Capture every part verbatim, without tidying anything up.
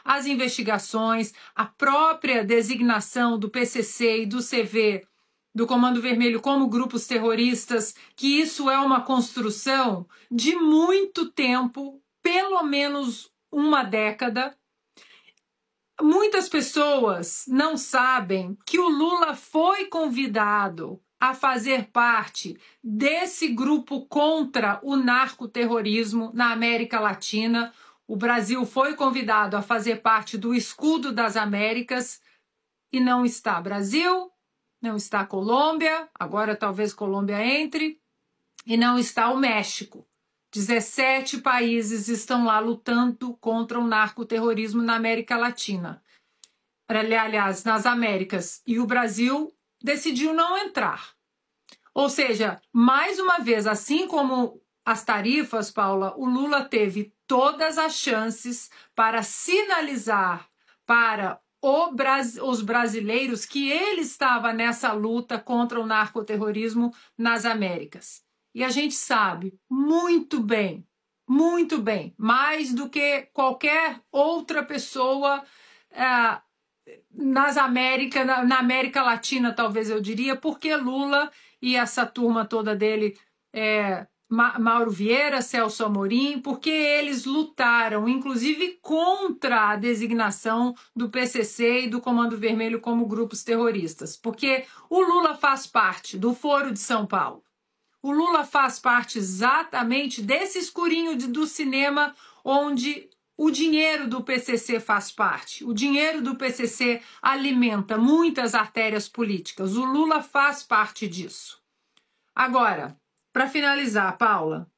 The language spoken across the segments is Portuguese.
as investigações, a própria designação do P C C e do C V, do Comando Vermelho, como grupos terroristas, que isso é uma construção de muito tempo, pelo menos uma década. Muitas pessoas não sabem que o Lula foi convidado a fazer parte desse grupo contra o narcoterrorismo na América Latina. O Brasil foi convidado a fazer parte do Escudo das Américas e não está Brasil, não está Colômbia, agora talvez Colômbia entre, e não está o México. dezessete países estão lá lutando contra o narcoterrorismo na América Latina. Aliás, nas Américas. E o Brasil decidiu não entrar. Ou seja, mais uma vez, assim como as tarifas, Paula, o Lula teve todas as chances para sinalizar para o Bras- os brasileiros que ele estava nessa luta contra o narcoterrorismo nas Américas. E a gente sabe muito bem, muito bem, mais do que qualquer outra pessoa ah, nas Américas, na, na América Latina, talvez eu diria, porque Lula e essa turma toda dele, é, Ma- Mauro Vieira, Celso Amorim, porque eles lutaram, inclusive, contra a designação do P C C e do Comando Vermelho como grupos terroristas, porque o Lula faz parte do Foro de São Paulo. O Lula faz parte exatamente desse escurinho de, do cinema onde o dinheiro do P C C faz parte. O dinheiro do P C C alimenta muitas artérias políticas. O Lula faz parte disso. Agora, para finalizar, Paula,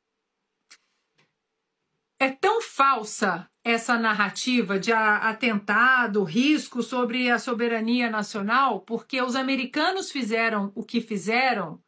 é tão falsa essa narrativa de atentado, risco sobre a soberania nacional, porque os americanos fizeram o que fizeram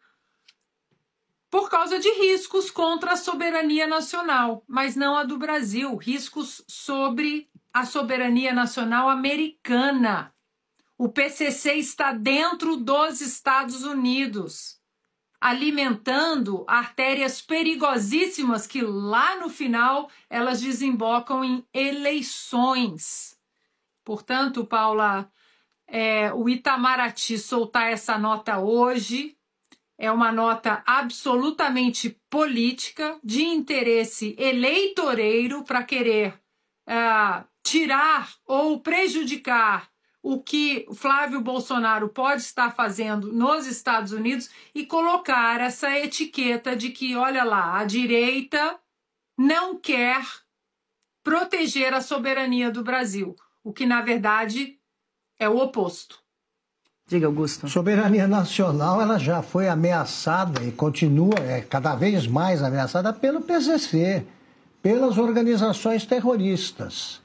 por causa de riscos contra a soberania nacional, mas não a do Brasil, riscos sobre a soberania nacional americana. O P C C está dentro dos Estados Unidos, alimentando artérias perigosíssimas que lá no final elas desembocam em eleições. Portanto, Paula, é, o Itamaraty soltar essa nota hoje é uma nota absolutamente política, de interesse eleitoreiro para querer uh, tirar ou prejudicar o que Flávio Bolsonaro pode estar fazendo nos Estados Unidos e colocar essa etiqueta de que, olha lá, a direita não quer proteger a soberania do Brasil, o que, na verdade, é o oposto. Diga, Augusto. A soberania nacional ela já foi ameaçada e continua é, cada vez mais ameaçada pelo P C C, pelas organizações terroristas.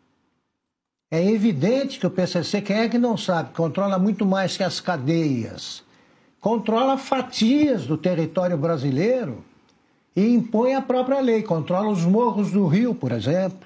É evidente que o P C C, quem é que não sabe, controla muito mais que as cadeias. Controla fatias do território brasileiro e impõe a própria lei. Controla os morros do Rio, por exemplo.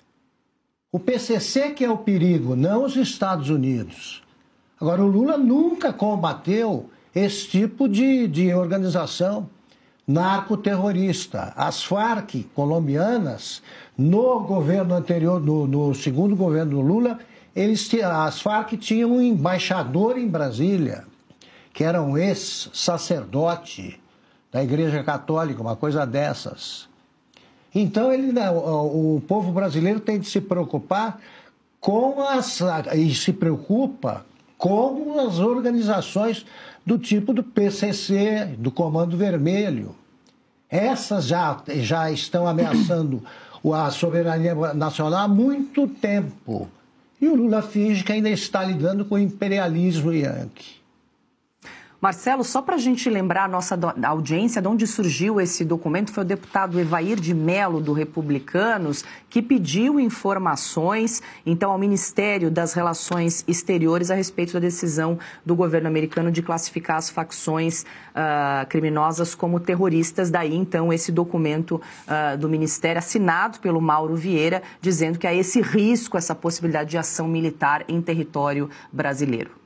O P C C que é o perigo, não os Estados Unidos. Agora, o Lula nunca combateu esse tipo de, de organização narcoterrorista. As Farc colombianas, no governo anterior, no, no segundo governo do Lula, eles, as Farc tinham um embaixador em Brasília, que era um ex-sacerdote da Igreja Católica, uma coisa dessas. Então, ele, o, o povo brasileiro tem de se preocupar com as... e se preocupa com as organizações do tipo do P C C, do Comando Vermelho. Essas já, já estão ameaçando a soberania nacional há muito tempo. E o Lula finge que ainda está lidando com o imperialismo yankee. Marcelo, só para a gente lembrar a nossa audiência, de onde surgiu esse documento, foi o deputado Evair de Mello, do Republicanos, que pediu informações, então, ao Ministério das Relações Exteriores a respeito da decisão do governo americano de classificar as facções uh, criminosas como terroristas. Daí, então, esse documento uh, do Ministério, assinado pelo Mauro Vieira, dizendo que há esse risco, essa possibilidade de ação militar em território brasileiro.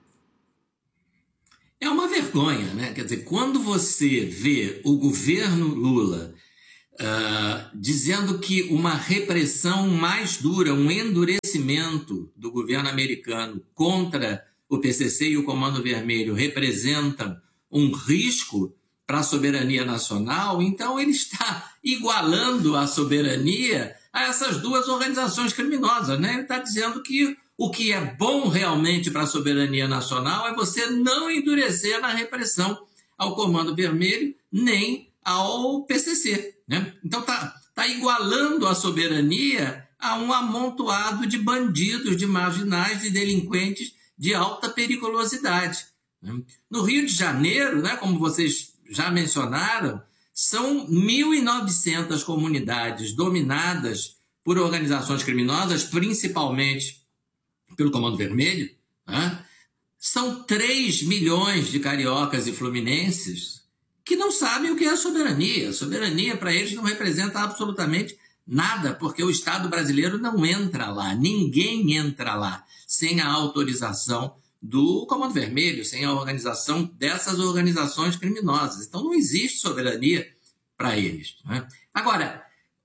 É uma vergonha, né? Quer dizer, quando você vê o governo Lula uh, dizendo que uma repressão mais dura, um endurecimento do governo americano contra o P C C e o Comando Vermelho representam um risco para a soberania nacional, então ele está igualando a soberania a essas duas organizações criminosas, né? Ele está dizendo que o que é bom realmente para a soberania nacional é você não endurecer na repressão ao Comando Vermelho nem ao P C C, né? Então está tá igualando a soberania a um amontoado de bandidos, de marginais, de delinquentes de alta periculosidade, né? No Rio de Janeiro, né, como vocês já mencionaram, são mil e novecentas comunidades dominadas por organizações criminosas, principalmente pelo Comando Vermelho, né? São três milhões de cariocas e fluminenses que não sabem o que é soberania. A soberania, para eles, não representa absolutamente nada, porque o Estado brasileiro não entra lá, ninguém entra lá sem a autorização do Comando Vermelho, sem a organização dessas organizações criminosas. Então não existe soberania para eles, né? Agora,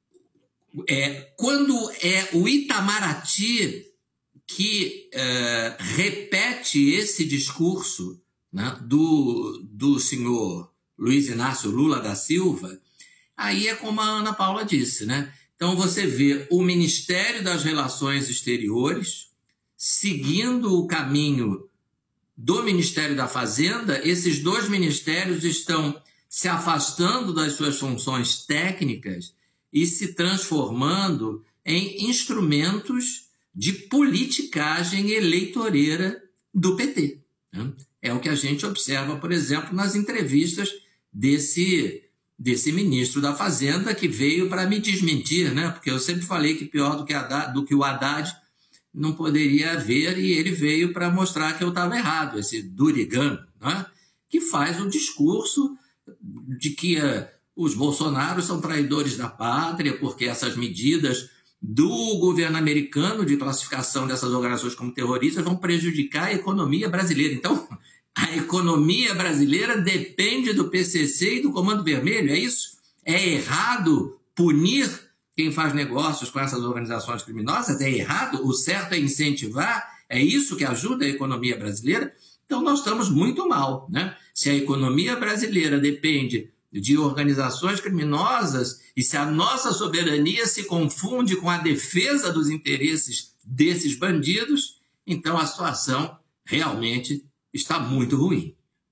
é, quando é o Itamaraty que é, repete esse discurso, né, do, do senhor Luiz Inácio Lula da Silva, aí é como a Ana Paula disse, né? Então você vê o Ministério das Relações Exteriores seguindo o caminho do Ministério da Fazenda. Esses dois ministérios estão se afastando das suas funções técnicas e se transformando em instrumentos de politicagem eleitoreira do P T, né? É o que a gente observa, por exemplo, nas entrevistas desse, desse ministro da Fazenda, que veio para me desmentir, né? Porque eu sempre falei que pior do que, Haddad, do que o Haddad não poderia haver, e ele veio para mostrar que eu estava errado, esse Durigan, né? Que faz o discurso de que uh, os Bolsonaros são traidores da pátria, porque essas medidas do governo americano de classificação dessas organizações como terroristas vão prejudicar a economia brasileira. Então, a economia brasileira depende do P C C e do Comando Vermelho, é isso? É errado punir quem faz negócios com essas organizações criminosas? É errado? O certo é incentivar? É isso que ajuda a economia brasileira? Então, nós estamos muito mal, né? Se a economia brasileira depende de organizações criminosas e se a nossa soberania se confunde com a defesa dos interesses desses bandidos, então a situação realmente está muito ruim.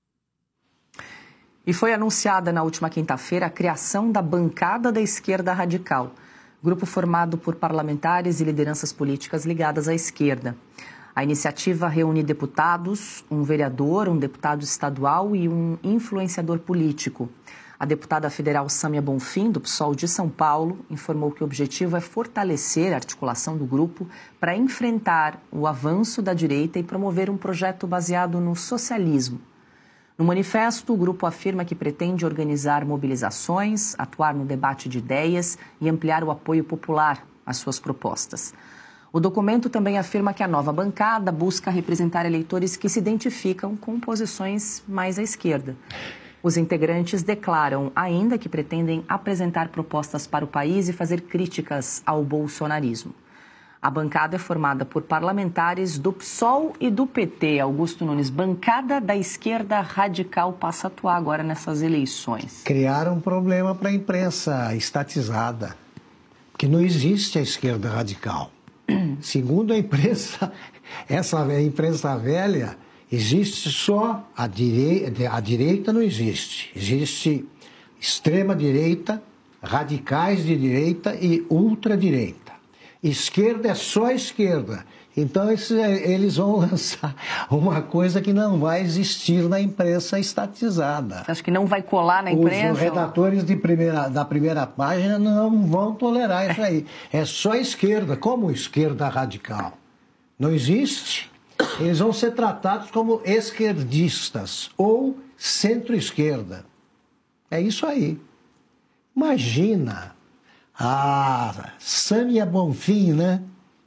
E foi anunciada na última quinta-feira a criação da Bancada da Esquerda Radical, grupo formado por parlamentares e lideranças políticas ligadas à esquerda. A iniciativa reúne deputados, um vereador, um deputado estadual e um influenciador político. A deputada federal Sâmia Bonfim, do P SOL de São Paulo, informou que o objetivo é fortalecer a articulação do grupo para enfrentar o avanço da direita e promover um projeto baseado no socialismo. No manifesto, o grupo afirma que pretende organizar mobilizações, atuar no debate de ideias e ampliar o apoio popular às suas propostas. O documento também afirma que a nova bancada busca representar eleitores que se identificam com posições mais à esquerda. Os integrantes declaram ainda que pretendem apresentar propostas para o país e fazer críticas ao bolsonarismo. A bancada é formada por parlamentares do P SOL e do P T. Augusto Nunes, bancada da esquerda radical passa a atuar agora nessas eleições. Criaram um problema para a imprensa estatizada, porque não existe a esquerda radical. Segundo a imprensa, essa imprensa velha, existe só a direita, a direita não existe. Existe extrema-direita, radicais de direita e ultradireita. Esquerda é só esquerda. Então eles vão lançar uma coisa que não vai existir na imprensa estatizada. Acho que não vai colar na imprensa? Os redatores de primeira, da primeira página não vão tolerar isso aí. É só esquerda. Como esquerda radical? Não existe. Eles vão ser tratados como esquerdistas ou centro-esquerda. É isso aí. Imagina a Sâmia Bonfim, né?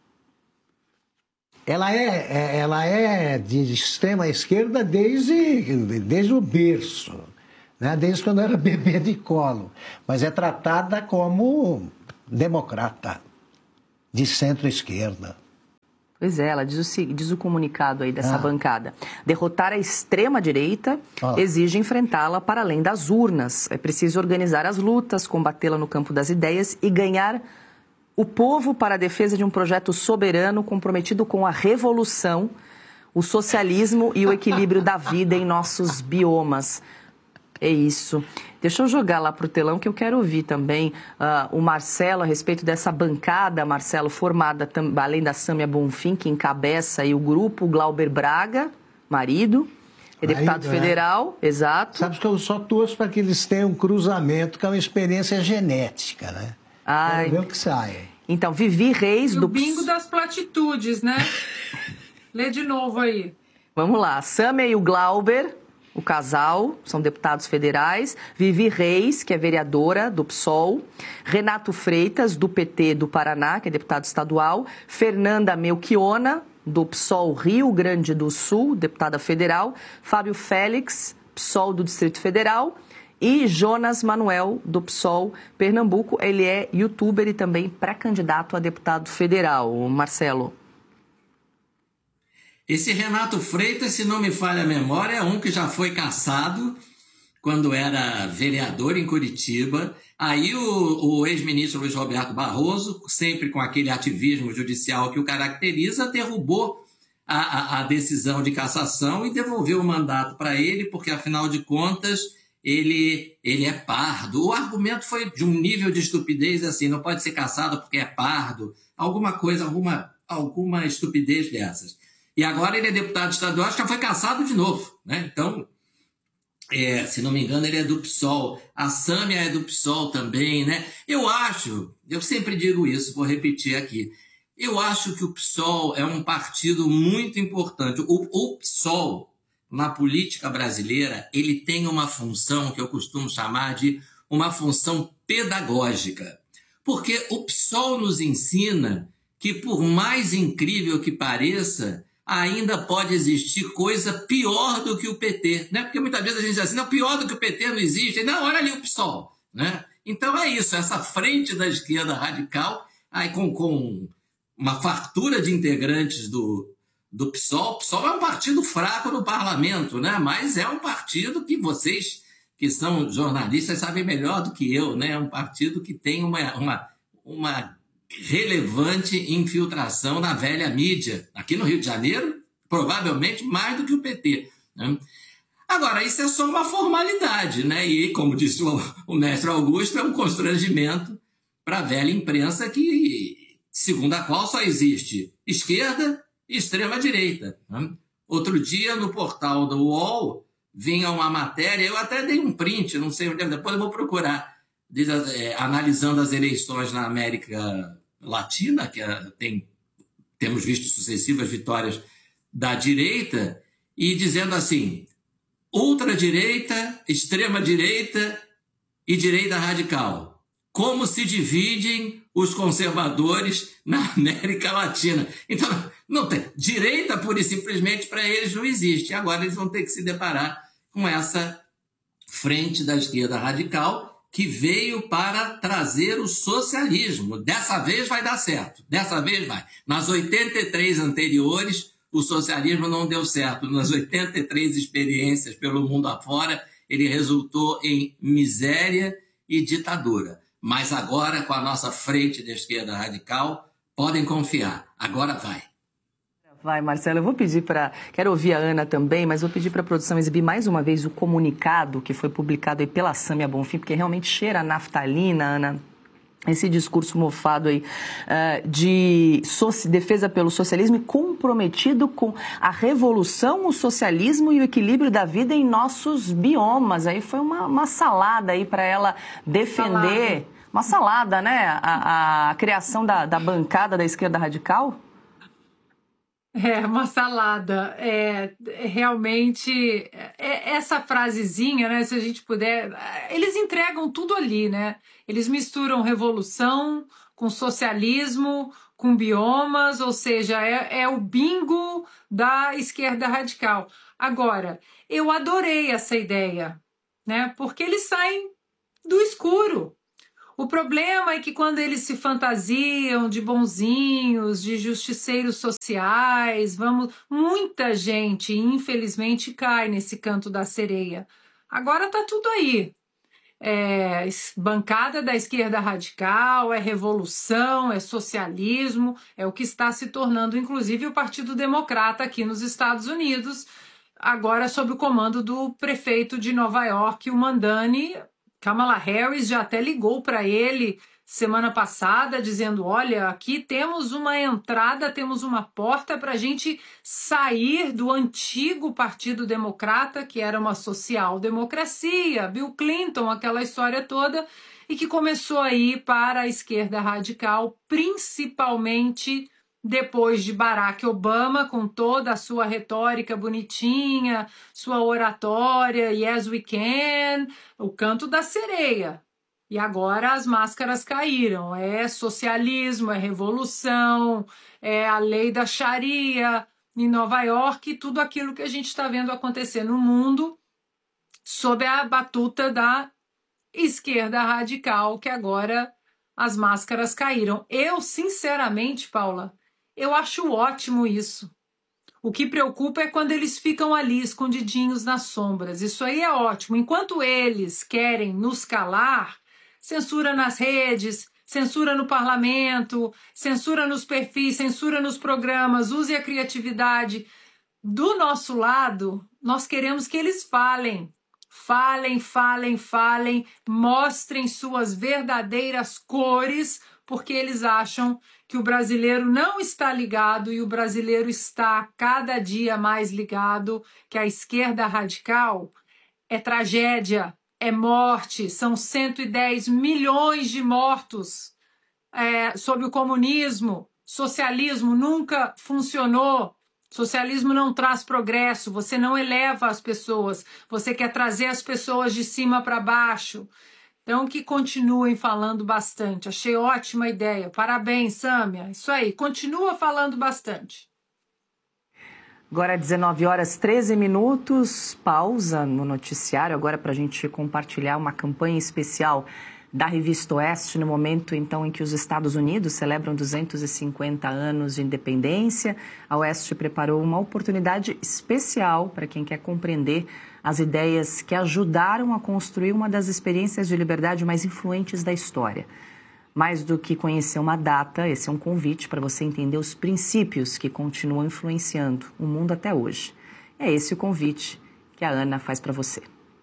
Ela é, ela é de extrema esquerda desde, desde o berço. né? Desde quando era bebê de colo. Mas é tratada como democrata, de centro-esquerda. Pois é, ela diz o, se- diz o comunicado aí dessa Ah. bancada. Derrotar a extrema-direita Ah. exige enfrentá-la para além das urnas. É preciso organizar as lutas, combatê-la no campo das ideias e ganhar o povo para a defesa de um projeto soberano comprometido com a revolução, o socialismo e o equilíbrio da vida em nossos biomas. É isso. Deixa eu jogar lá para o telão que eu quero ouvir também ah, o Marcelo a respeito dessa bancada, Marcelo, formada tam- além da Sâmia Bonfim, que encabeça aí o grupo, o Glauber Braga, marido, é Marido, deputado é. federal, exato. Sabe que eu só torço para que eles tenham um cruzamento, que é uma experiência genética, né? Ai, Quero ver o que sai. então, Vivi Reis, E do o bingo das platitudes, né? Lê de novo aí. Vamos lá, Sâmia e o Glauber, o casal, são deputados federais. Vivi Reis, que é vereadora do P SOL. Renato Freitas, do P T do Paraná, que é deputado estadual. Fernanda Melchiona, do P SOL Rio Grande do Sul, deputada federal. Fábio Félix, P SOL do Distrito Federal. E Jonas Manuel, do P SOL Pernambuco. Ele é youtuber e também pré-candidato a deputado federal. Marcelo. Esse Renato Freitas, se não me falha a memória, é um que já foi cassado quando era vereador em Curitiba. Aí o, o ex-ministro Luiz Roberto Barroso, sempre com aquele ativismo judicial que o caracteriza, derrubou a, a, a decisão de cassação e devolveu o mandato para ele, porque, afinal de contas, ele, ele é pardo. O argumento foi de um nível de estupidez assim, não pode ser cassado porque é pardo, alguma coisa, alguma, alguma estupidez dessas. E agora ele é deputado estadual, acho que já foi cassado de novo, né? Então, é, se não me engano, ele é do P SOL. A Sâmia é do P SOL também, né? Eu acho, eu sempre digo isso, vou repetir aqui. Eu acho que o P SOL é um partido muito importante. O, o P SOL, na política brasileira, ele tem uma função que eu costumo chamar de uma função pedagógica. Porque o P SOL nos ensina que, por mais incrível que pareça, ainda pode existir coisa pior do que o P T, né? Porque muitas vezes a gente diz assim, não, pior do que o P T não existe. Não, olha ali o P SOL, né? Então é isso, essa frente da esquerda radical, aí com, com uma fartura de integrantes do, do P SOL. O P SOL é um partido fraco no parlamento, né? Mas é um partido que vocês, que são jornalistas, sabem melhor do que eu, né? É um partido que tem uma... uma, uma relevante infiltração na velha mídia. Aqui no Rio de Janeiro, provavelmente mais do que o P T. Né? Agora, isso é só uma formalidade, né? E, como disse o, o mestre Augusto, é um constrangimento para a velha imprensa que, segundo a qual só existe esquerda e extrema-direita. Né? Outro dia, no portal do U O L, vinha uma matéria, eu até dei um print, não sei onde é, depois eu vou procurar, diz, é, analisando as eleições na América Latina, que é, tem, temos visto sucessivas vitórias da direita, e dizendo assim, ultradireita, extrema-direita e direita radical. Como se dividem os conservadores na América Latina. Então, não tem. Direita, pura e simplesmente, para eles não existe. Agora eles vão ter que se deparar com essa frente da esquerda radical, que veio para trazer o socialismo. Dessa vez vai dar certo. Dessa vez vai. Nas oitenta e três anteriores, o socialismo não deu certo. Nas oitenta e três experiências pelo mundo afora, ele resultou em miséria e ditadura. Mas agora, com a nossa frente da esquerda radical, podem confiar. Agora vai. Vai, Marcelo, eu vou pedir para... Quero ouvir a Ana também, mas vou pedir para a produção exibir mais uma vez o comunicado que foi publicado aí pela Sâmia Bonfim, porque realmente cheira a naftalina, Ana, esse discurso mofado aí uh, de so- defesa pelo socialismo e comprometido com a revolução, o socialismo e o equilíbrio da vida em nossos biomas. Aí foi uma, uma salada aí para ela defender... Salada. Uma salada, né? A, a criação da, da bancada da esquerda radical. É, uma salada. É, realmente, é, essa frasezinha, né, se a gente puder... Eles entregam tudo ali, né? Eles misturam revolução com socialismo, com biomas, ou seja, é, é o bingo da esquerda radical. Agora, eu adorei essa ideia né? Porque eles saem do escuro. O problema é que quando eles se fantasiam de bonzinhos, de justiceiros sociais, vamos, muita gente, infelizmente, cai nesse canto da sereia. Agora tá tudo aí. É bancada da esquerda radical, é revolução, é socialismo, é o que está se tornando, inclusive, o Partido Democrata aqui nos Estados Unidos, agora sob o comando do prefeito de Nova York, o Mandani. Kamala Harris já até ligou para ele semana passada, dizendo, olha, aqui temos uma entrada, temos uma porta para a gente sair do antigo Partido Democrata, que era uma social-democracia, Bill Clinton, aquela história toda, e que começou a ir para a esquerda radical, principalmente depois de Barack Obama, com toda a sua retórica bonitinha, sua oratória, yes we can, o canto da sereia. E agora as máscaras caíram, é socialismo, é revolução, é a lei da Sharia em Nova York, tudo aquilo que a gente está vendo acontecer no mundo sob a batuta da esquerda radical, que agora as máscaras caíram. Eu, sinceramente, Paula, eu acho ótimo isso. O que preocupa é quando eles ficam ali, escondidinhos nas sombras. Isso aí é ótimo. Enquanto eles querem nos calar, censura nas redes, censura no parlamento, censura nos perfis, censura nos programas, use a criatividade. Do nosso lado, nós queremos que eles falem. Falem, falem, falem, mostrem suas verdadeiras cores, porque eles acham que o brasileiro não está ligado e o brasileiro está cada dia mais ligado, que a esquerda radical é tragédia, é morte, são cento e dez milhões de mortos é, sob o comunismo, socialismo nunca funcionou, socialismo não traz progresso, você não eleva as pessoas, você quer trazer as pessoas de cima para baixo. Então, que continuem falando bastante. Achei ótima ideia. Parabéns, Sâmia. Isso aí, continua falando bastante. Agora, dezenove horas, treze minutos. Pausa no noticiário agora para a gente compartilhar uma campanha especial da Revista Oeste, no momento, então, em que os Estados Unidos celebram duzentos e cinquenta anos de independência. A Oeste preparou uma oportunidade especial para quem quer compreender as ideias que ajudaram a construir uma das experiências de liberdade mais influentes da história. Mais do que conhecer uma data, esse é um convite para você entender os princípios que continuam influenciando o mundo até hoje. É esse o convite que a Ana faz para você.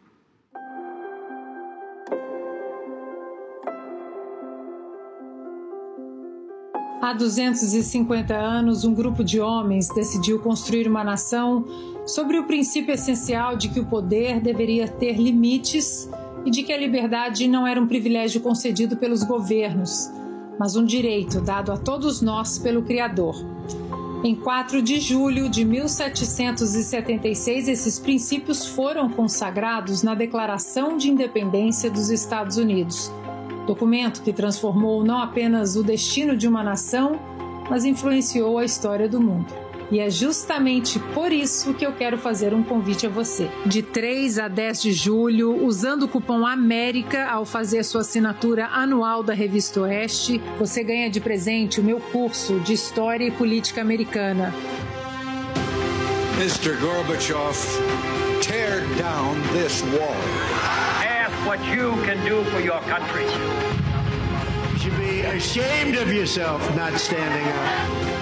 Há duzentos e cinquenta anos, um grupo de homens decidiu construir uma nação sobre o princípio essencial de que o poder deveria ter limites e de que a liberdade não era um privilégio concedido pelos governos, mas um direito dado a todos nós pelo Criador. Em quatro de julho de mil setecentos e setenta e seis, esses princípios foram consagrados na Declaração de Independência dos Estados Unidos, documento que transformou não apenas o destino de uma nação, mas influenciou a história do mundo. E é justamente por isso que eu quero fazer um convite a você. De três a dez de julho, usando o cupom AMÉRICA ao fazer sua assinatura anual da Revista Oeste, você ganha de presente o meu curso de História e Política Americana. mister Gorbachev, tear down this wall. What you can do for your country. You should be ashamed of yourself not standing up.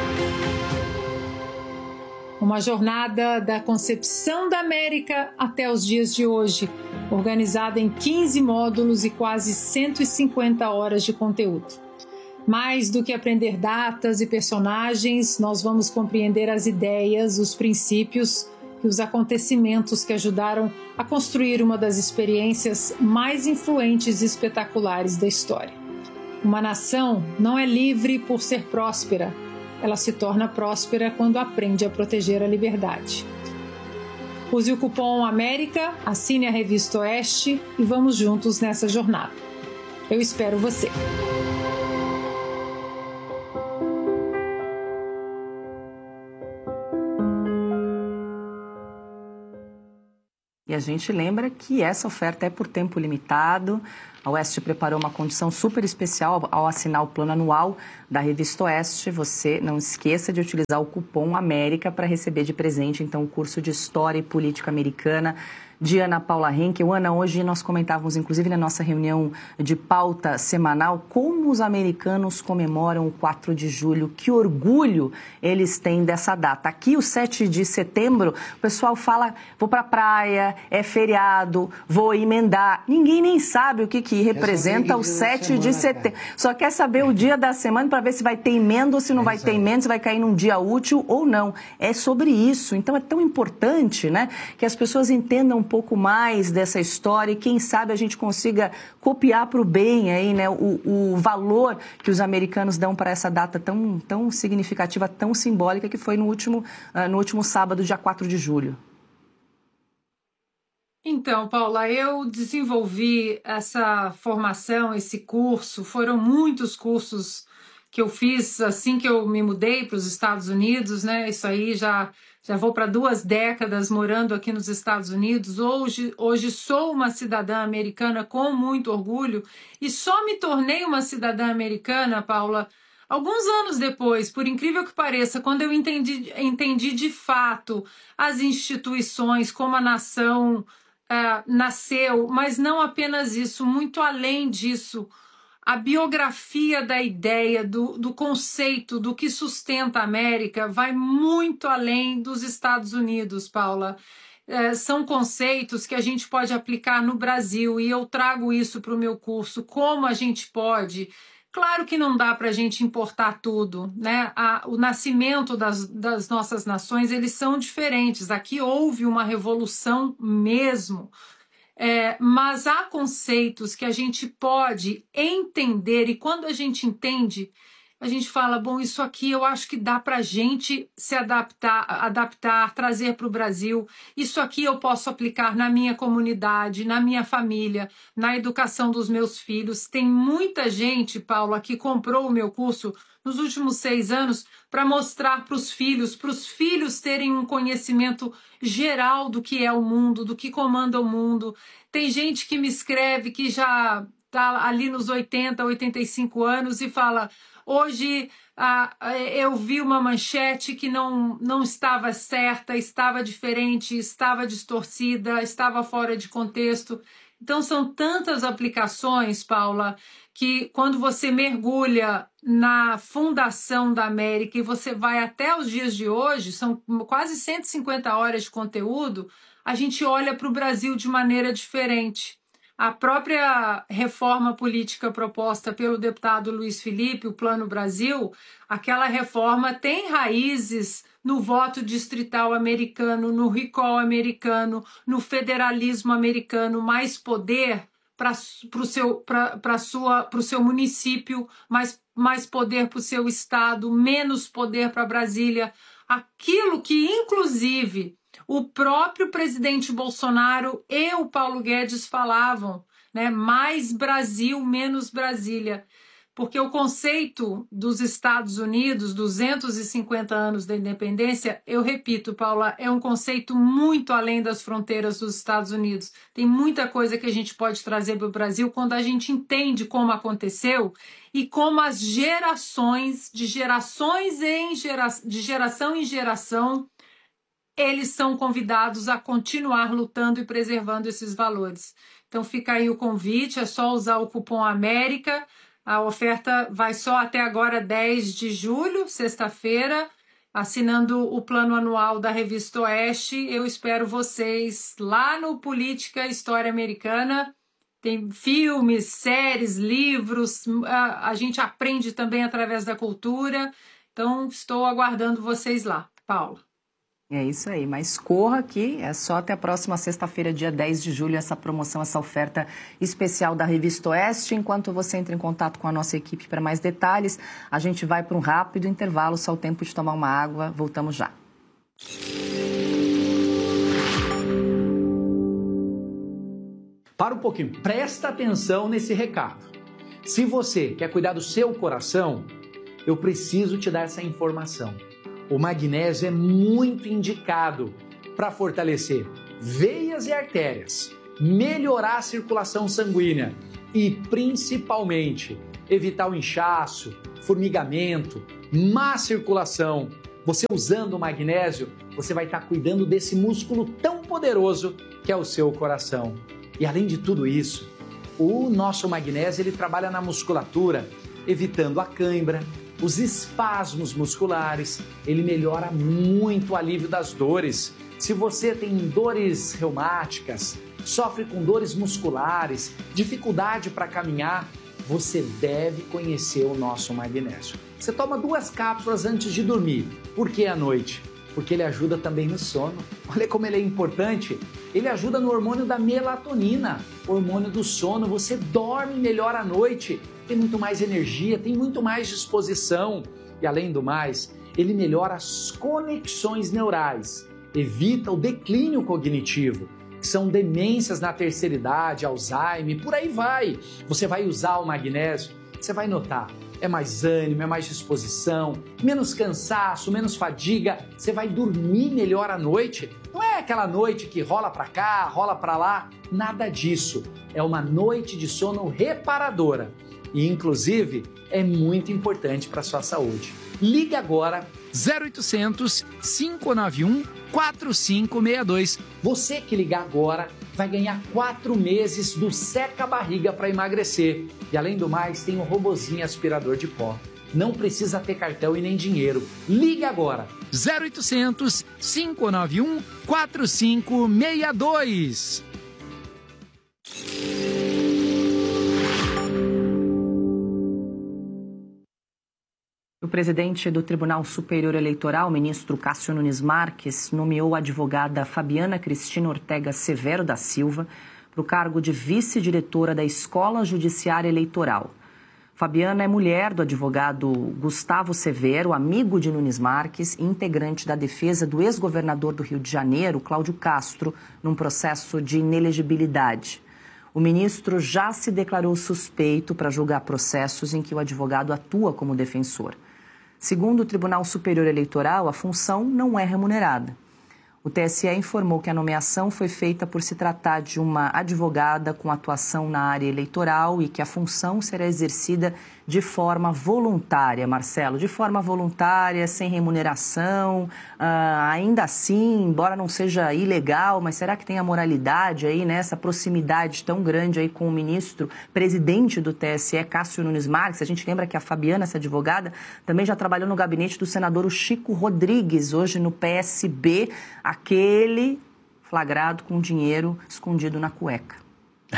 Uma jornada da concepção da América até os dias de hoje, organizada em quinze módulos e quase cento e cinquenta horas de conteúdo. Mais do que aprender datas e personagens, nós vamos compreender as ideias, os princípios e os acontecimentos que ajudaram a construir uma das experiências mais influentes e espetaculares da história. Uma nação não é livre por ser próspera, ela se torna próspera quando aprende a proteger a liberdade. Use o cupom AMÉRICA, assine a Revista Oeste e vamos juntos nessa jornada. Eu espero você! E a gente lembra que essa oferta é por tempo limitado. A Oeste preparou uma condição super especial ao assinar o plano anual da Revista Oeste. Você não esqueça de utilizar o cupom América para receber de presente, então, o curso de História e Política Americana de Ana Paula Henkel. Ana, hoje nós comentávamos, inclusive na nossa reunião de pauta semanal, como os americanos comemoram o quatro de julho, que orgulho eles têm dessa data. Aqui, o sete de setembro, o pessoal fala, vou para a praia, é feriado, vou emendar. Ninguém nem sabe o que, que representa o sete de setembro. Só quer saber o dia da semana para ver se vai ter emenda ou se não vai ter emenda, se vai cair num dia útil ou não. É sobre isso. Então, é tão importante, né, que as pessoas entendam um pouco mais dessa história e quem sabe a gente consiga copiar para o bem aí, né, o, o valor que os americanos dão para essa data tão, tão significativa, tão simbólica que foi no último, uh, no último sábado, dia quatro de julho. Então, Paula, eu desenvolvi essa formação, esse curso, foram muitos cursos que eu fiz assim que eu me mudei para os Estados Unidos, né? Isso aí já, já vou para duas décadas morando aqui nos Estados Unidos. Hoje, hoje sou uma cidadã americana com muito orgulho e só me tornei uma cidadã americana, Paula, alguns anos depois, por incrível que pareça, quando eu entendi, entendi de fato as instituições, como a nação uh, nasceu, mas não apenas isso, muito além disso, a biografia da ideia, do, do conceito, do que sustenta a América, vai muito além dos Estados Unidos, Paula. É, são conceitos que a gente pode aplicar no Brasil e eu trago isso para o meu curso, como a gente pode. Claro que não dá para a gente importar tudo, né? A, o nascimento das, das nossas nações, eles são diferentes. Aqui houve uma revolução mesmo. É, mas há conceitos que a gente pode entender e quando a gente entende, a gente fala, bom, isso aqui eu acho que dá para a gente se adaptar, adaptar, trazer para o Brasil. Isso aqui eu posso aplicar na minha comunidade, na minha família, na educação dos meus filhos. Tem muita gente, Paula, que comprou o meu curso nos últimos seis anos para mostrar para os filhos, para os filhos terem um conhecimento geral do que é o mundo, do que comanda o mundo. Tem gente que me escreve que já está ali nos oitenta, oitenta e cinco anos e fala, hoje ah, eu vi uma manchete que não, não estava certa, estava diferente, estava distorcida, estava fora de contexto. Então, são tantas aplicações, Paula, que quando você mergulha na fundação da América e você vai até os dias de hoje, são quase cento e cinquenta horas de conteúdo, a gente olha para o Brasil de maneira diferente. A própria reforma política proposta pelo deputado Luiz Felipe, o Plano Brasil, aquela reforma tem raízes no voto distrital americano, no recall americano, no federalismo americano, mais poder para o seu, seu município, mais, mais poder para o seu estado, menos poder para Brasília. Aquilo que, inclusive, o próprio presidente Bolsonaro e o Paulo Guedes falavam, né? Mais Brasil, menos Brasília. Porque o conceito dos Estados Unidos, duzentos e cinquenta anos da independência, eu repito, Paula, é um conceito muito além das fronteiras dos Estados Unidos. Tem muita coisa que a gente pode trazer para o Brasil quando a gente entende como aconteceu e como as gerações, de gerações em gera, de geração em geração, eles são convidados a continuar lutando e preservando esses valores. Então fica aí o convite, é só usar o cupom América. A oferta vai só até agora dez de julho, sexta-feira, assinando o plano anual da Revista Oeste. Eu espero vocês lá no Política História Americana. Tem filmes, séries, livros, a, a gente aprende também através da cultura. Então, estou aguardando vocês lá. Paula. É isso aí, mas corra aqui, é só até a próxima sexta-feira, dia dez de julho, essa promoção, essa oferta especial da Revista Oeste. Enquanto você entra em contato com a nossa equipe para mais detalhes, a gente vai para um rápido intervalo, só o tempo de tomar uma água, voltamos já. Para um pouquinho, presta atenção nesse recado. Se você quer cuidar do seu coração, eu preciso te dar essa informação. O magnésio é muito indicado para fortalecer veias e artérias, melhorar a circulação sanguínea e, principalmente, evitar o inchaço, formigamento, má circulação. Você usando o magnésio, você vai estar cuidando desse músculo tão poderoso que é o seu coração. E além de tudo isso, o nosso magnésio ele trabalha na musculatura, evitando a cãibra, os espasmos musculares, ele melhora muito o alívio das dores. Se você tem dores reumáticas, sofre com dores musculares, dificuldade para caminhar, você deve conhecer o nosso magnésio. Você toma duas cápsulas antes de dormir. Por que à noite? Porque ele ajuda também no sono. Olha como ele é importante. Ele ajuda no hormônio da melatonina, hormônio do sono. Você dorme melhor à noite, tem muito mais energia, tem muito mais disposição. E além do mais, ele melhora as conexões neurais, evita o declínio cognitivo, que são demências na terceira idade, Alzheimer, por aí vai. Você vai usar o magnésio, você vai notar, é mais ânimo, é mais disposição, menos cansaço, menos fadiga, você vai dormir melhor à noite. Não é aquela noite que rola para cá, rola para lá, nada disso. É uma noite de sono reparadora e, inclusive, é muito importante para a sua saúde. Ligue agora zero oitocentos, cinco nove um, quatro cinco seis dois. Você que ligar agora vai ganhar quatro meses do Seca Barriga para emagrecer. E além do mais, tem um robozinho aspirador de pó. Não precisa ter cartão e nem dinheiro. Ligue agora. zero oitocentos, cinco nove um, quatro cinco seis dois. O presidente do Tribunal Superior Eleitoral, ministro Cássio Nunes Marques, nomeou a advogada Fabiana Cristina Ortega Severo da Silva para o cargo de vice-diretora da Escola Judiciária Eleitoral. Fabiana é mulher do advogado Gustavo Severo, amigo de Nunes Marques e integrante da defesa do ex-governador do Rio de Janeiro, Cláudio Castro, num processo de inelegibilidade. O ministro já se declarou suspeito para julgar processos em que o advogado atua como defensor. Segundo o Tribunal Superior Eleitoral, a função não é remunerada. O T S E informou que a nomeação foi feita por se tratar de uma advogada com atuação na área eleitoral e que a função será exercida de forma voluntária, Marcelo, de forma voluntária, sem remuneração, ah, ainda assim, embora não seja ilegal, mas será que tem a moralidade aí, né, essa proximidade tão grande aí com o ministro, presidente do T S E, Cássio Nunes Marques? A gente lembra que a Fabiana, essa advogada, também já trabalhou no gabinete do senador Chico Rodrigues, hoje no P S B, aquele flagrado com dinheiro escondido na cueca.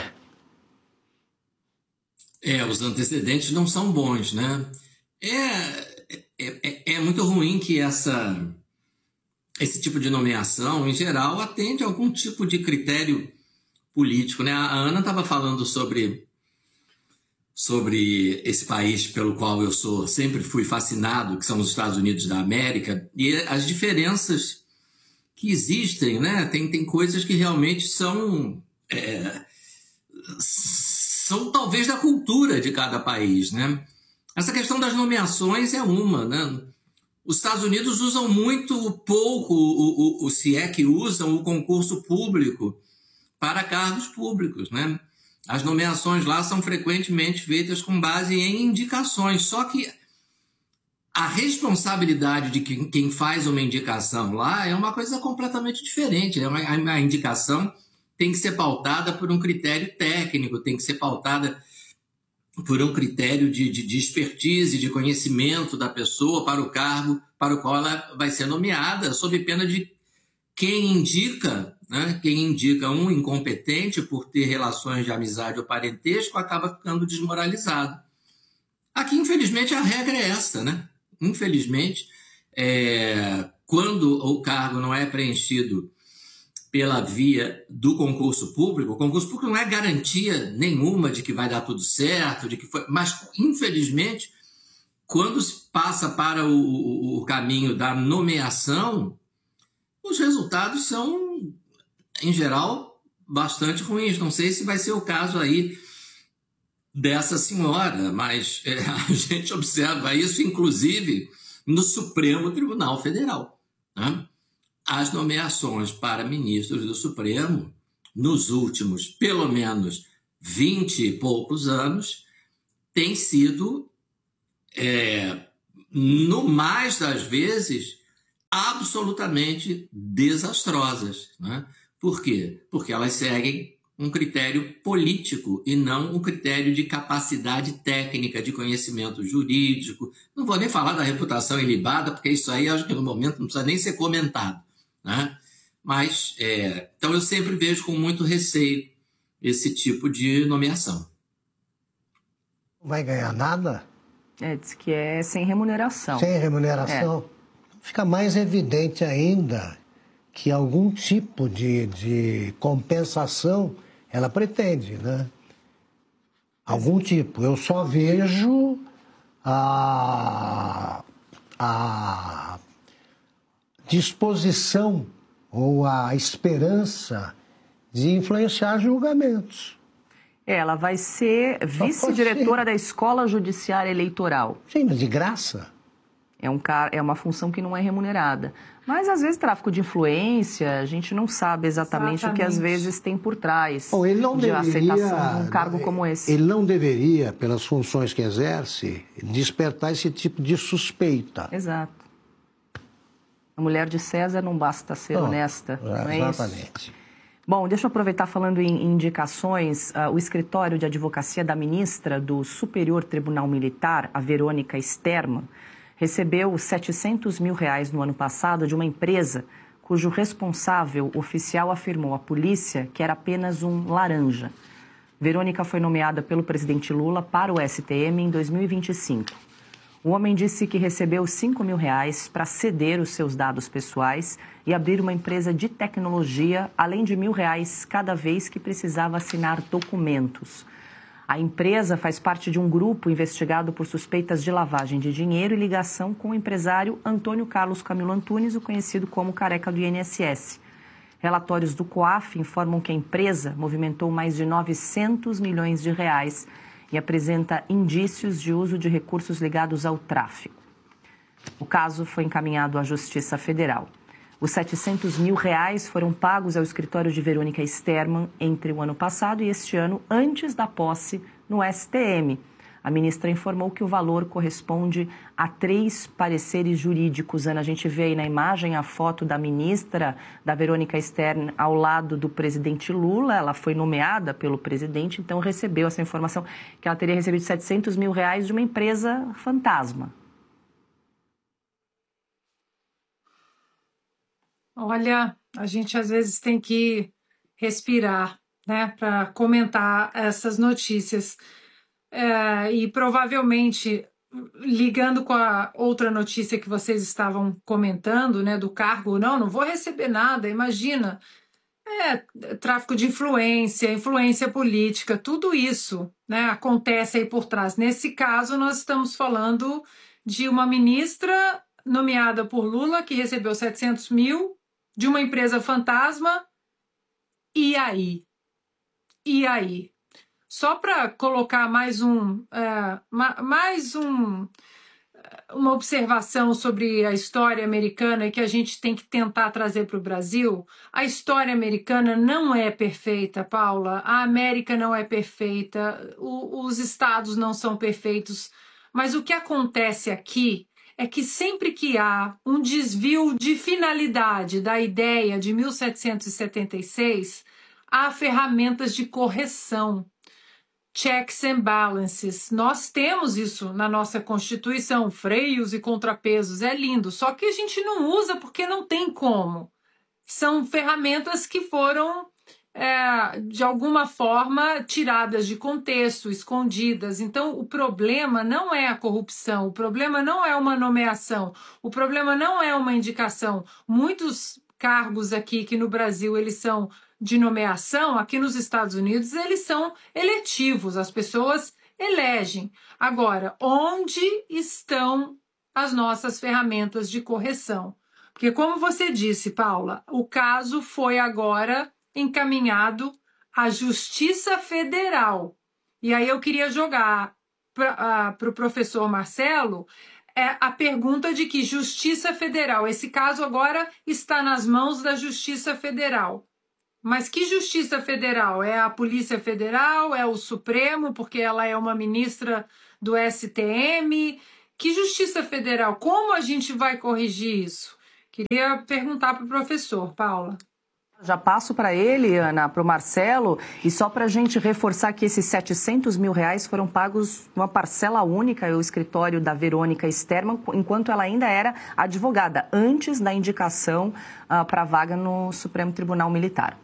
É, os antecedentes não são bons, né? É, é, é muito ruim que essa, esse tipo de nomeação, em geral, atende a algum tipo de critério político, né? A Ana estava falando sobre, sobre esse país pelo qual eu sou, sempre fui fascinado, que são os Estados Unidos da América, e as diferenças que existem, né? Tem, tem coisas que realmente são... É, são talvez da cultura de cada país, né? Essa questão das nomeações é uma, né? Os Estados Unidos usam muito pouco, o, o, o, se é que usam, o concurso público para cargos públicos, né? As nomeações lá são frequentemente feitas com base em indicações, só que a responsabilidade de quem, quem faz uma indicação lá é uma coisa completamente diferente. É uma, a indicação tem que ser pautada por um critério técnico, tem que ser pautada por um critério de, de, de expertise, de conhecimento da pessoa para o cargo para o qual ela vai ser nomeada, sob pena de quem indica, né, quem indica um incompetente por ter relações de amizade ou parentesco acaba ficando desmoralizado. Aqui, infelizmente, a regra é essa, né? Infelizmente, é, quando o cargo não é preenchido pela via do concurso público, o concurso público não é garantia nenhuma de que vai dar tudo certo, de que foi, mas, infelizmente, quando se passa para o, o, o caminho da nomeação, os resultados são, em geral, bastante ruins. Não sei se vai ser o caso aí dessa senhora, mas é, a gente observa isso, inclusive, no Supremo Tribunal Federal, né? as nomeações para ministros do Supremo, nos últimos, pelo menos, vinte e poucos anos, têm sido, é, no mais das vezes, absolutamente desastrosas, né? Por quê? Porque elas seguem um critério político e não um critério de capacidade técnica, de conhecimento jurídico. Não vou nem falar da reputação ilibada, porque isso aí, acho que no momento não precisa nem ser comentado, né? Mas, é, então eu sempre vejo com muito receio esse tipo de nomeação. Não vai ganhar nada? É, diz que é sem remuneração. Sem remuneração? É. Fica mais evidente ainda que algum tipo de, de compensação ela pretende, né? Algum tipo. Eu só vejo a, a disposição ou a esperança de influenciar julgamentos. Ela vai ser vice-diretora da Escola Judiciária Eleitoral. Sim, mas de graça. É, um, é uma função que não é remunerada. Mas, às vezes, tráfico de influência, a gente não sabe exatamente, exatamente. o que, às vezes, tem por trás Bom, ele não de deveria, aceitação de um cargo como esse. Ele não deveria, pelas funções que exerce, despertar esse tipo de suspeita. Exato. A mulher de César não basta ser não, honesta, não é exatamente. Isso? Bom, deixa eu aproveitar falando em indicações. Uh, o escritório de advocacia da ministra do Superior Tribunal Militar, a Verônica Sterman, recebeu setecentos mil reais no ano passado de uma empresa cujo responsável oficial afirmou à polícia que era apenas um laranja. Verônica foi nomeada pelo presidente Lula para o S T M em dois mil e vinte e cinco. O homem disse que recebeu cinco mil reais para ceder os seus dados pessoais e abrir uma empresa de tecnologia, além de mil reais cada vez que precisava assinar documentos. A empresa faz parte de um grupo investigado por suspeitas de lavagem de dinheiro e ligação com o empresário Antônio Carlos Camilo Antunes, o conhecido como Careca do I N S S. Relatórios do COAF informam que a empresa movimentou mais de novecentos milhões de reais e apresenta indícios de uso de recursos ligados ao tráfico. O caso foi encaminhado à Justiça Federal. Os setecentos mil reais foram pagos ao escritório de Verônica Sterman entre o ano passado e este ano, antes da posse no S T M. A ministra informou que o valor corresponde a três pareceres jurídicos. Ana, a gente vê aí na imagem a foto da ministra, da Verônica Sterman, ao lado do presidente Lula. Ela foi nomeada pelo presidente, então recebeu essa informação que ela teria recebido setecentos mil reais de uma empresa fantasma. Olha, a gente às vezes tem que respirar, né, para comentar essas notícias. É, e provavelmente, ligando com a outra notícia que vocês estavam comentando, né, do cargo, não, não vou receber nada, imagina, é, tráfico de influência, influência política, tudo isso, né, acontece aí por trás. Nesse caso, nós estamos falando de uma ministra nomeada por Lula, que recebeu setecentos mil de uma empresa fantasma, e aí? E aí? Só para colocar mais um, é, mais um, uma observação sobre a história americana e que a gente tem que tentar trazer para o Brasil, a história americana não é perfeita, Paula. A América não é perfeita, o, os estados não são perfeitos, mas o que acontece aqui é que sempre que há um desvio de finalidade da ideia de mil setecentos e setenta e seis, há ferramentas de correção. Checks and balances. Nós temos isso na nossa Constituição, freios e contrapesos, é lindo, só que a gente não usa porque não tem como. São ferramentas que foram, é, de alguma forma, tiradas de contexto, escondidas. Então, o problema não é a corrupção, o problema não é uma nomeação, o problema não é uma indicação. Muitos cargos aqui que no Brasil eles são de nomeação, aqui nos Estados Unidos, eles são eletivos, as pessoas elegem. Agora, onde estão as nossas ferramentas de correção? Porque, como você disse, Paula, o caso foi agora encaminhado à Justiça Federal. E aí eu queria jogar para uh, o professor Marcelo é a pergunta de que Justiça Federal, esse caso agora está nas mãos da Justiça Federal. Mas que Justiça Federal? É a Polícia Federal? É o Supremo, porque ela é uma ministra do S T M? Que Justiça Federal? Como a gente vai corrigir isso? Queria perguntar para o professor, Paula. Já passo para ele, Ana, para o Marcelo, e só para a gente reforçar que esses setecentos mil reais foram pagos uma parcela única, o escritório da Verônica Sterman, enquanto ela ainda era advogada, antes da indicação uh, para a vaga no Supremo Tribunal Militar.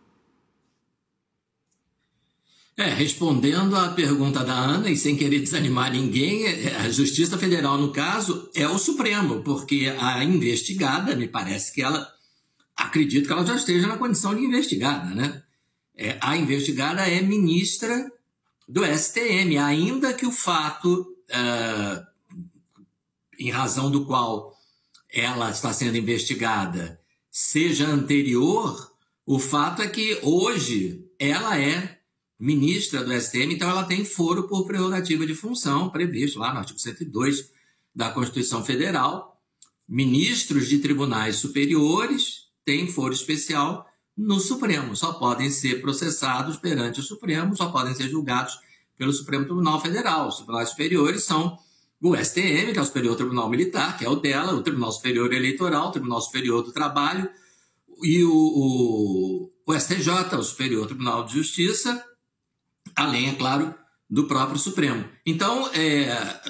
É, respondendo à pergunta da Ana, e sem querer desanimar ninguém, a Justiça Federal, no caso, é o Supremo, porque a investigada, me parece que ela... Acredito que ela já esteja na condição de investigada, né? É, a investigada é ministra do S T M, ainda que o fato, uh, em razão do qual ela está sendo investigada, seja anterior, o fato é que hoje ela é ministra do S T M, então ela tem foro por prerrogativa de função, previsto lá no artigo cento e dois da Constituição Federal. Ministros de tribunais superiores têm foro especial no Supremo, só podem ser processados perante o Supremo, só podem ser julgados pelo Supremo Tribunal Federal. Os tribunais superiores são o S T M, que é o Superior Tribunal Militar, que é o dela, o Tribunal Superior Eleitoral, o Tribunal Superior do Trabalho, e o, o, o S T J, o Superior Tribunal de Justiça, além, é claro, do próprio Supremo. Então, é,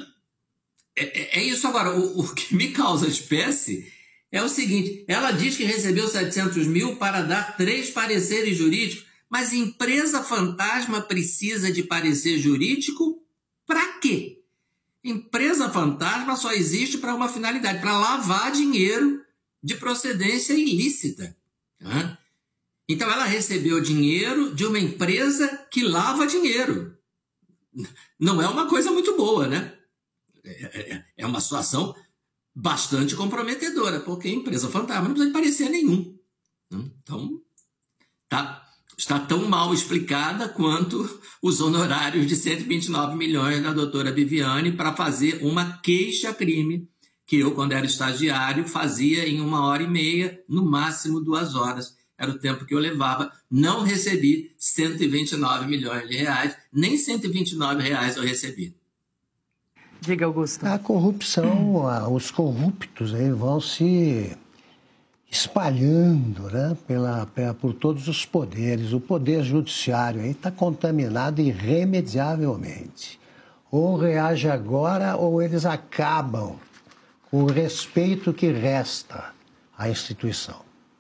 é, é isso. Agora, o, o que me causa espécie é o seguinte, ela diz que recebeu setecentos mil para dar três pareceres jurídicos, mas empresa fantasma precisa de parecer jurídico para quê? Empresa fantasma só existe para uma finalidade, para lavar dinheiro de procedência ilícita. Né? Então ela recebeu dinheiro de uma empresa que lava dinheiro. Não é uma coisa muito boa, né? É, é uma situação bastante comprometedora, porque a empresa fantasma não precisa de parecer nenhum. Então, tá, está tão mal explicada quanto os honorários de cento e vinte e nove milhões da doutora Viviane para fazer uma queixa-crime, que eu, quando era estagiário, fazia em uma hora e meia, no máximo duas horas. Era o tempo que eu levava. Não recebi cento e vinte e nove milhões de reais, nem cento e vinte e nove reais eu recebi. Diga, Augusto. A corrupção, os corruptos aí vão se espalhando, né, pela, pela, por todos os poderes. O poder judiciário aí está contaminado irremediavelmente. Ou reage agora ou eles acabam com o respeito que resta à instituição.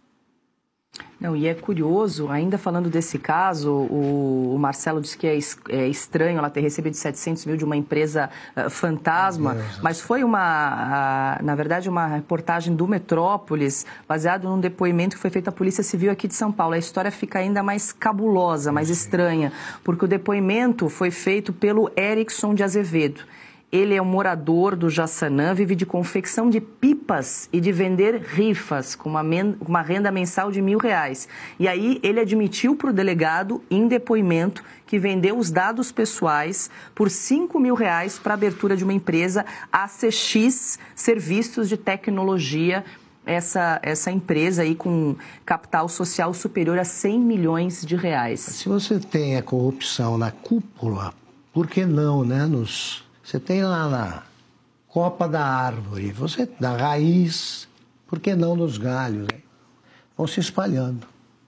Não, e é curioso, ainda falando desse caso, o, o Marcelo disse que é, es, é estranho ela ter recebido setecentos mil de uma empresa uh, fantasma, mas foi uma, uh, na verdade, uma reportagem do Metrópolis, baseado num depoimento que foi feito à Polícia Civil aqui de São Paulo. A história fica ainda mais cabulosa, mais estranha, porque o depoimento foi feito pelo Erickson de Azevedo. Ele é um morador do Jaçanã, vive de confecção de pipas e de vender rifas, com uma, men- uma renda mensal de mil reais. E aí ele admitiu para o delegado, em depoimento, que vendeu os dados pessoais por cinco mil reais para a abertura de uma empresa, A C X Serviços de Tecnologia, essa, essa empresa aí com capital social superior a cem milhões de reais. Se você tem a corrupção na cúpula, por que não, né, nos... Você tem lá na copa da árvore, você da raiz, por que não nos galhos? Hein? Vão se espalhando.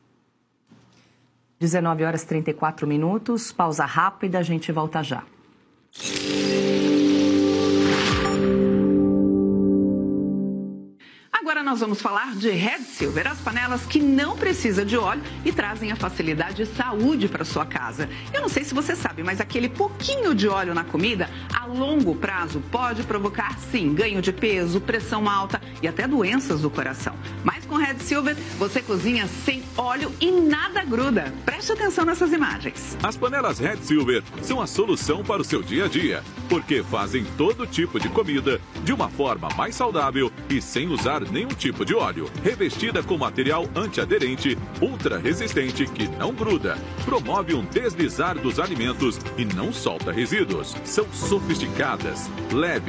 dezenove horas e trinta e quatro minutos, pausa rápida, a gente volta já. Agora nós vamos falar de Red Silver, as panelas que não precisam de óleo e trazem a facilidade e saúde para sua casa. Eu não sei se você sabe, mas aquele pouquinho de óleo na comida, a longo prazo, pode provocar, sim, ganho de peso, pressão alta e até doenças do coração. Mas com Red Silver, você cozinha sem óleo e nada gruda. Preste atenção nessas imagens. As panelas Red Silver são a solução para o seu dia a dia, porque fazem todo tipo de comida de uma forma mais saudável e sem usar nenhum tipo de óleo. Revestida com material antiaderente, ultra resistente que não gruda. Promove um deslizar dos alimentos e não solta resíduos. São sofisticadas, leves,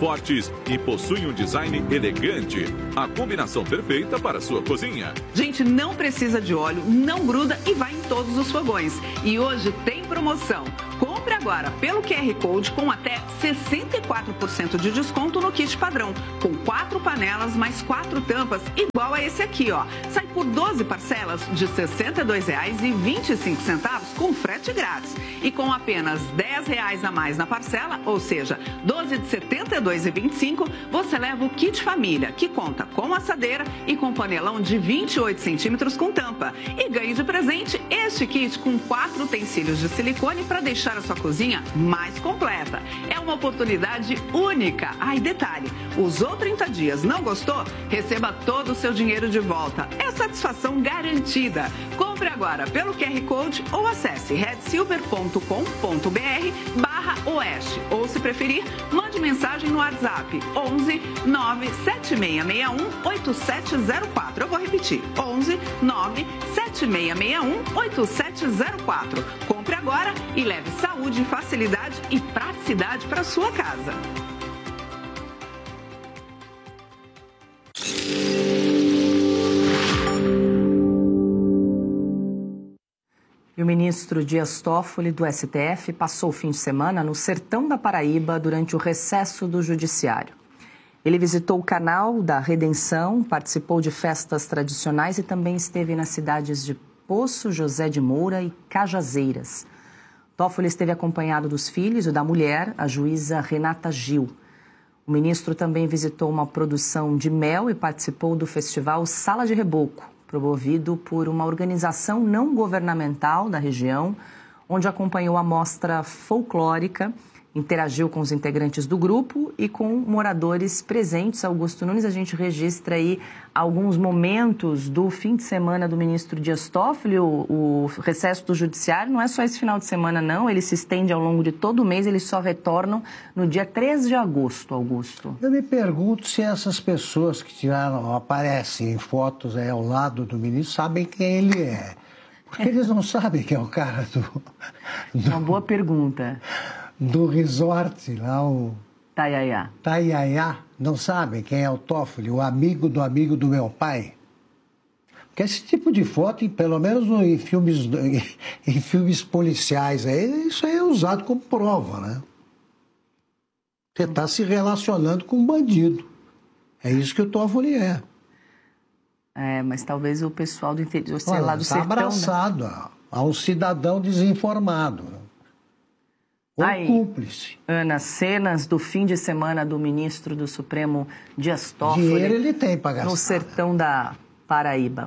fortes e possuem um design elegante. A combinação perfeita para a sua cozinha. Gente, não precisa de óleo, não gruda e vai em todos os fogões. E hoje tem promoção. Compre agora pelo Q R Code com até sessenta e quatro por cento de desconto no kit padrão, com quatro panelas mais quatro tampas, igual a esse aqui, ó. Sai por doze parcelas de sessenta e dois reais e vinte e cinco centavos com frete grátis. E com apenas dez reais a mais na parcela, ou seja, doze de setenta e dois reais e vinte e cinco centavos, você leva o kit família, que conta com assadeira e com panelão de vinte e oito centímetros com tampa. E ganhe de presente este kit com quatro utensílios de silicone para deixar a sua cozinha mais completa. É uma oportunidade única. Ah, e detalhe, usou trinta dias, não gostou? Receba todo o seu dinheiro de volta. É satisfação garantida. Compre agora pelo Q R Code ou acesse red silver ponto com ponto b r barra oeste. Ou, se preferir, mande mensagem no WhatsApp onze nove sete seis seis um oito sete zero quatro. Eu vou repetir, onze nove sete seis seis um oito sete zero quatro. Compre agora e leve saúde, facilidade e praticidade para sua casa. E o ministro Dias Toffoli, do S T F, passou o fim de semana no sertão da Paraíba durante o recesso do Judiciário. Ele visitou o Canal da Redenção, participou de festas tradicionais e também esteve nas cidades de Poço, José de Moura e Cajazeiras. Toffoli esteve acompanhado dos filhos e da mulher, a juíza Renata Gil. O ministro também visitou uma produção de mel e participou do festival Sala de Reboco, promovido por uma organização não governamental da região, onde acompanhou a mostra folclórica, interagiu com os integrantes do grupo e com moradores presentes. Augusto Nunes, a gente registra aí alguns momentos do fim de semana do ministro Dias Toffoli. O, o recesso do Judiciário não é só esse final de semana, não. Ele se estende ao longo de todo o mês, eles só retornam no dia três de agosto, Augusto. Eu me pergunto se essas pessoas que tiraram, aparecem em fotos aí ao lado do ministro, sabem quem ele é. Porque eles não sabem quem é o cara do... do... Uma boa pergunta. Do resort lá, o... Taiaiá. Taiaiá. Não sabem quem é o Toffoli, o amigo do amigo do meu pai? Porque esse tipo de foto, pelo menos em filmes, em filmes policiais, aí, isso aí é usado como prova, né? Você está se relacionando com um bandido. É isso que o Toffoli é. É, mas talvez o pessoal do interior, sei Olha, lá, do está sertão... abraçado, né? a um cidadão desinformado. Ou Aí, cúmplice. Ana, cenas do fim de semana do ministro do Supremo Dias Toffoli. Dinheiro ele tem para gastar. No sertão da Paraíba.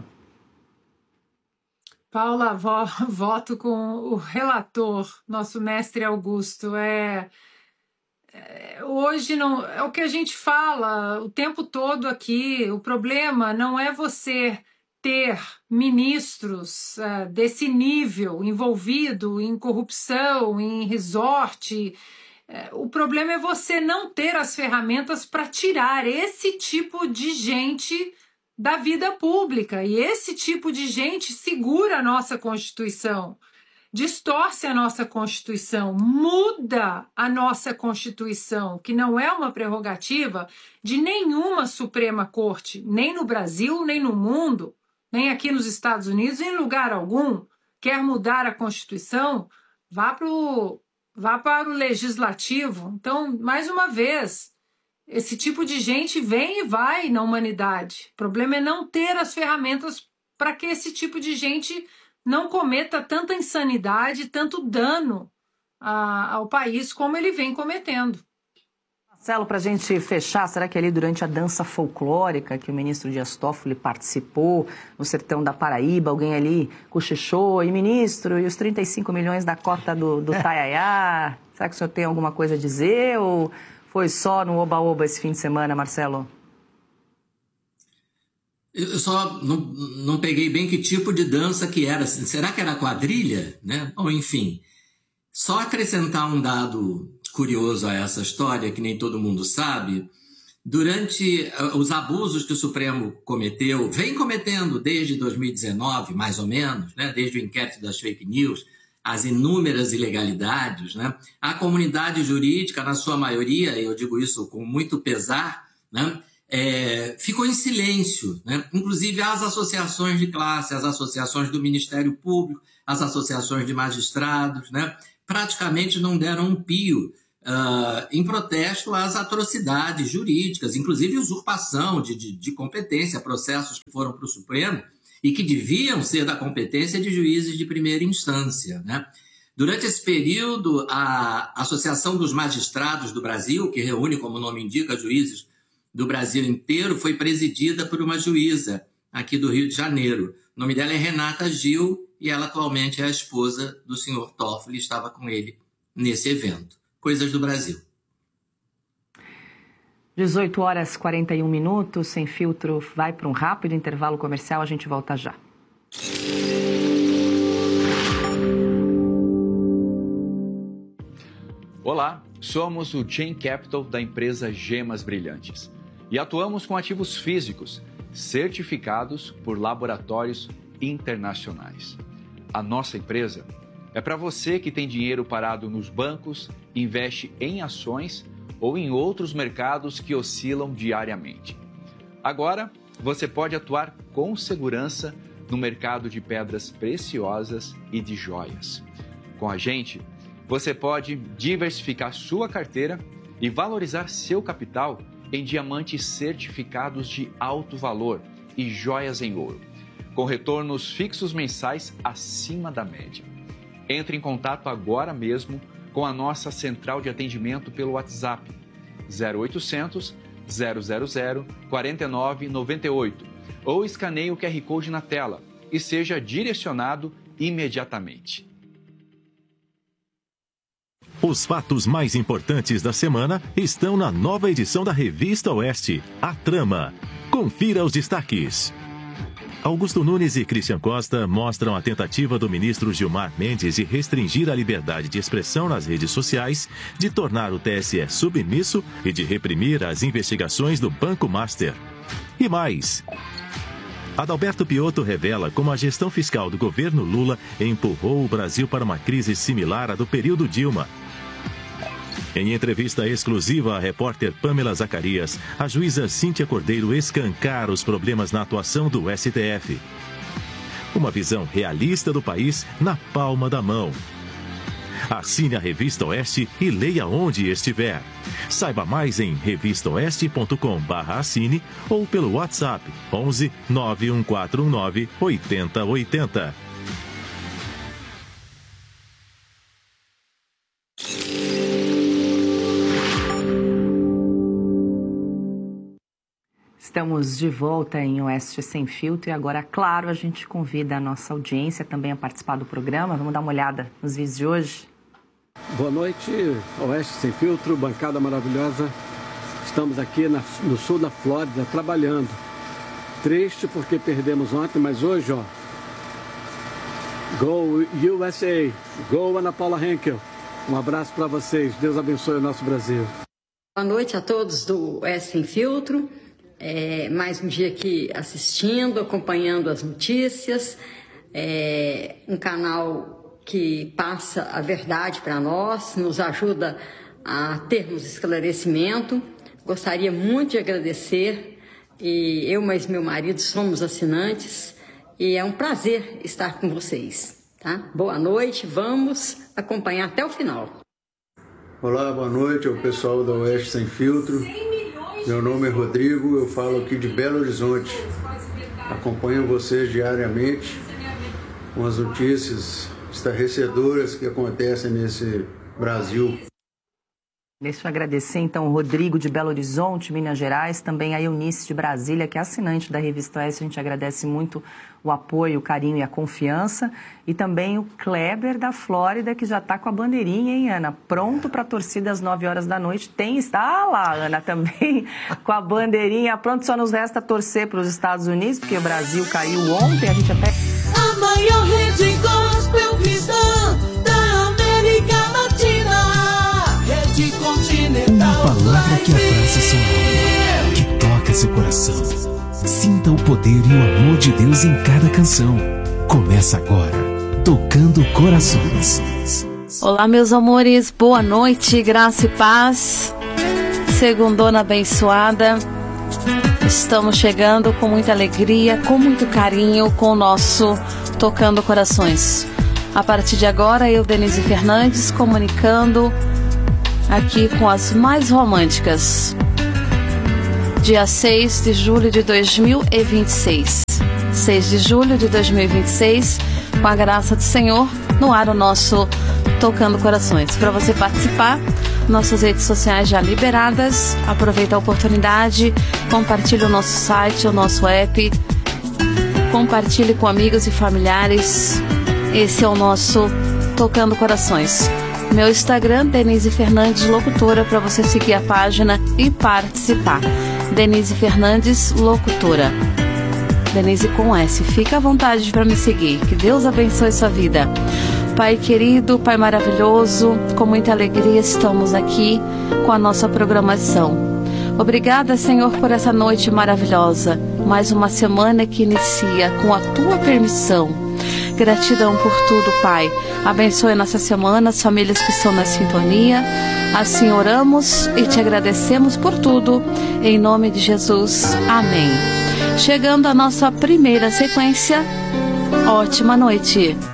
Paula, vo, voto com o relator, nosso mestre Augusto. É, é, hoje não, é o que a gente fala o tempo todo aqui. O problema não é você ter ministros uh, desse nível envolvido em corrupção, em resort. Uh, o problema é você não ter as ferramentas para tirar esse tipo de gente da vida pública. E esse tipo de gente segura a nossa Constituição, distorce a nossa Constituição, muda a nossa Constituição, que não é uma prerrogativa de nenhuma Suprema Corte, nem no Brasil, nem no mundo, nem aqui nos Estados Unidos, em lugar algum. Quer mudar a Constituição? Vá, pro, vá para o Legislativo. Então, mais uma vez, esse tipo de gente vem e vai na humanidade. O problema é não ter as ferramentas para que esse tipo de gente não cometa tanta insanidade, tanto dano a, ao país como ele vem cometendo. Marcelo, para a gente fechar, será que ali durante a dança folclórica que o ministro Dias Toffoli participou no sertão da Paraíba, alguém ali cochichou, e ministro, e os trinta e cinco milhões da cota do, do Taiaiá? Será que o senhor tem alguma coisa a dizer ou foi só no oba-oba esse fim de semana, Marcelo? Eu só não, não peguei bem que tipo de dança que era. Será que era quadrilha? Né? Ou enfim, só acrescentar um dado curioso a essa história, que nem todo mundo sabe. Durante os abusos que o Supremo cometeu, vem cometendo desde dois mil e dezenove, mais ou menos, né? Desde o inquérito das fake news, as inúmeras ilegalidades, né, a comunidade jurídica, na sua maioria, eu digo isso com muito pesar, né, é, ficou em silêncio, né? Inclusive as associações de classe, as associações do Ministério Público, as associações de magistrados, né, praticamente não deram um pio uh, em protesto às atrocidades jurídicas, inclusive usurpação de, de, de competência, processos que foram para o Supremo e que deviam ser da competência de juízes de primeira instância, né? Durante esse período, a Associação dos Magistrados do Brasil, que reúne, como o nome indica, juízes do Brasil inteiro, foi presidida por uma juíza aqui do Rio de Janeiro. O nome dela é Renata Gil e ela atualmente é a esposa do senhor Toffoli, estava com ele nesse evento. Coisas do Brasil. dezoito horas e quarenta e um minutos, Sem Filtro vai para um rápido intervalo comercial, a gente volta já. Olá, somos o Chain Capital da empresa Gemas Brilhantes e atuamos com ativos físicos certificados por laboratórios internacionais. A nossa empresa é para você que tem dinheiro parado nos bancos, investe em ações ou em outros mercados que oscilam diariamente. Agora, você pode atuar com segurança no mercado de pedras preciosas e de joias. Com a gente, você pode diversificar sua carteira e valorizar seu capital em diamantes certificados de alto valor e joias em ouro, com retornos fixos mensais acima da média. Entre em contato agora mesmo com a nossa central de atendimento pelo WhatsApp zero oitocentos, zero zero zero, quatro nove nove oito ou escaneie o Q R Code na tela e seja direcionado imediatamente. Os fatos mais importantes da semana estão na nova edição da Revista Oeste, A Trama. Confira os destaques. Augusto Nunes e Christian Costa mostram a tentativa do ministro Gilmar Mendes de restringir a liberdade de expressão nas redes sociais, de tornar o T S E submisso e de reprimir as investigações do Banco Master. E mais. Adalberto Piotto revela como a gestão fiscal do governo Lula empurrou o Brasil para uma crise similar à do período Dilma. Em entrevista exclusiva à repórter Pamela Zacarias, a juíza Cíntia Cordeiro escancara os problemas na atuação do S T F. Uma visão realista do país na palma da mão. Assine a Revista Oeste e leia onde estiver. Saiba mais em revista oeste ponto com barra assine ou pelo WhatsApp onze, nove um quatro um nove, oito zero oito zero. Estamos de volta em Oeste Sem Filtro e agora, claro, a gente convida a nossa audiência também a participar do programa. Vamos dar uma olhada nos vídeos de hoje. Boa noite, Oeste Sem Filtro, bancada maravilhosa. Estamos aqui na, no sul da Flórida trabalhando. Triste porque perdemos ontem, mas hoje, ó, Go U S A, Go Ana Paula Henkel. Um abraço para vocês, Deus abençoe o nosso Brasil. Boa noite a todos do Oeste Sem Filtro. É, mais um dia aqui assistindo, acompanhando as notícias, é, um canal que passa a verdade para nós, nos ajuda a termos esclarecimento. Gostaria muito de agradecer, e eu mais meu marido somos assinantes, e é um prazer estar com vocês. Tá? Boa noite, vamos acompanhar até o final. Olá, boa noite ao pessoal da Oeste Sem Filtro. Meu nome é Rodrigo, eu falo aqui de Belo Horizonte. Acompanho vocês diariamente com as notícias estarrecedoras que acontecem nesse Brasil. Deixa eu agradecer, então, o Rodrigo de Belo Horizonte, Minas Gerais, também a Eunice de Brasília, que é assinante da Revista Oeste. A gente agradece muito o apoio, o carinho e a confiança. E também o Kleber da Flórida, que já está com a bandeirinha, hein, Ana? Pronto para a torcida às nove horas da noite. Tem, está lá, Ana, também com a bandeirinha. Pronto, só nos resta torcer para os Estados Unidos, porque o Brasil caiu ontem, a gente até... A maior rede gospel cristã da América Latina, Rede Continental. Uma palavra que abraça sua alma, que toca seu coração. Sinta o poder e o amor de Deus em cada canção. Começa agora, tocando corações. Olá, meus amores, boa noite, graça e paz. Segundona abençoada. Estamos chegando com muita alegria, com muito carinho, com o nosso Tocando Corações. A partir de agora, eu, Denise Fernandes, comunicando aqui com as mais românticas. Dia seis de julho de dois mil e vinte e seis. seis de julho de dois mil e vinte e seis, com a graça do Senhor, no ar o nosso Tocando Corações. Para você participar, nossas redes sociais já liberadas. Aproveita a oportunidade, compartilhe o nosso site, o nosso app, compartilhe com amigos e familiares. Esse é o nosso Tocando Corações. Meu Instagram, Denise Fernandes Locutora, para você seguir a página e participar. Denise Fernandes Locutora. Denise com S. Fica à vontade para me seguir. Que Deus abençoe sua vida. Pai querido, Pai maravilhoso, com muita alegria estamos aqui com a nossa programação. Obrigada, Senhor, por essa noite maravilhosa. Mais uma semana que inicia com a Tua permissão. Gratidão por tudo, Pai. Abençoe nossa semana, as famílias que estão na sintonia. Assim oramos e te agradecemos por tudo. Em nome de Jesus. Amém. Chegando à nossa primeira sequência. Ótima noite.